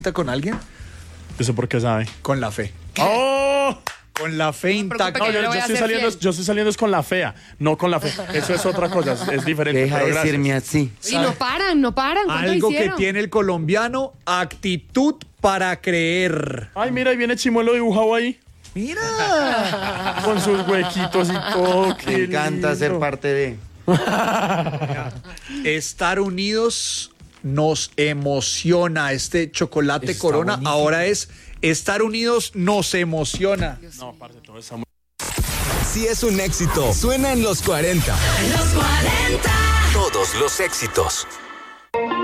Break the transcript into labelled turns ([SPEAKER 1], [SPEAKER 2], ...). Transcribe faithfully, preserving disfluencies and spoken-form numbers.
[SPEAKER 1] con alguien?
[SPEAKER 2] ¿Eso por qué sabe?
[SPEAKER 1] Con la fe.
[SPEAKER 2] ¡Oh!
[SPEAKER 1] Con la fe intacta.
[SPEAKER 2] No, yo, yo estoy saliendo, yo estoy saliendo es con la fea, no con la fe. Eso es otra cosa, es, es diferente.
[SPEAKER 3] Deja
[SPEAKER 2] pero
[SPEAKER 3] de
[SPEAKER 2] gracias.
[SPEAKER 3] decirme así.
[SPEAKER 4] Y no paran, no paran. ¿Cuánto
[SPEAKER 1] Algo que
[SPEAKER 4] hicieron?
[SPEAKER 1] tiene el colombiano, actitud para creer.
[SPEAKER 2] Ay, mira, ahí viene Chimuelo dibujado ahí,
[SPEAKER 1] Mira.
[SPEAKER 2] con sus huequitos y todo.
[SPEAKER 3] Me encanta ser parte de...
[SPEAKER 1] Estar unidos nos emociona. Este chocolate
[SPEAKER 3] Está
[SPEAKER 1] Corona
[SPEAKER 3] buenísimo.
[SPEAKER 1] ahora es estar unidos nos emociona.
[SPEAKER 2] No, parce, todo está muy...
[SPEAKER 5] Si es un éxito, suena en los cuarenta.
[SPEAKER 6] Los cuarenta.
[SPEAKER 5] Todos los éxitos.